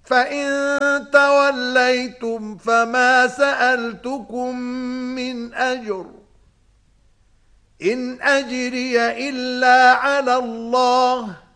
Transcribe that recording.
فإن توليتم فما سألتكم من أجر إن أجري إلا على الله